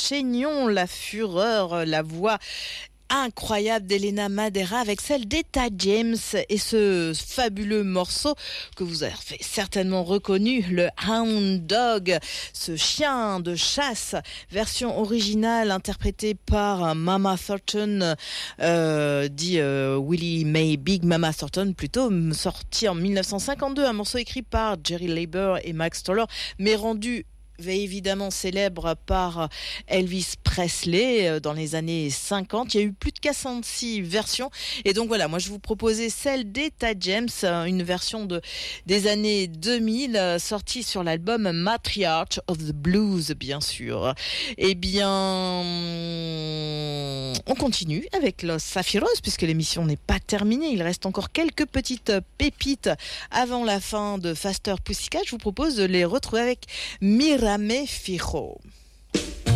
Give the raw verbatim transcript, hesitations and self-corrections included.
enchaînions la fureur, la voix incroyable d'Elena Madera avec celle d'Etta James et ce fabuleux morceau que vous avez certainement reconnu, le Hound Dog, ce chien de chasse, version originale interprétée par Mama Thornton, euh, dit euh, Willie Mae Big Mama Thornton plutôt, sorti en dix-neuf cent cinquante-deux, un morceau écrit par Jerry Leiber et Max Stoller, mais rendu évidemment célèbre par Elvis Presley dans les années cinquante. Il y a eu plus de quarante-six versions et donc voilà, moi je vous proposais celle d'Etta James, une version de, des années deux mille sortie sur l'album Matriarch of the Blues bien sûr. Eh bien on continue avec Los Zafiros puisque l'émission n'est pas terminée, il reste encore quelques petites pépites avant la fin de Faster Pussycat. Je vous propose de les retrouver avec Mira Me Fijo.